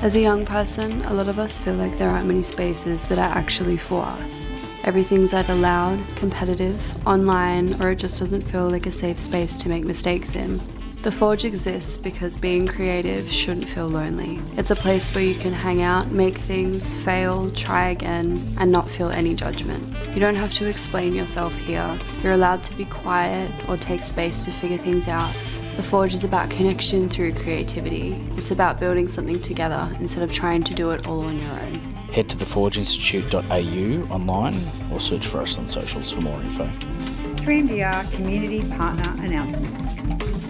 As a young person, a lot of us feel like there aren't many spaces that are actually for us. Everything's either loud, competitive, online, or it just doesn't feel like a safe space to make mistakes in. The Forge exists because being creative shouldn't feel lonely. It's a place where you can hang out, make things, fail, try again, and not feel any judgment. You don't have to explain yourself here. You're allowed to be quiet or take space to figure things out. The Forge is about connection through creativity. It's about building something together instead of trying to do it all on your own. Head to theforgeinstitute.au online or search for us on socials for more info. 3MDR Community Partner Announcement.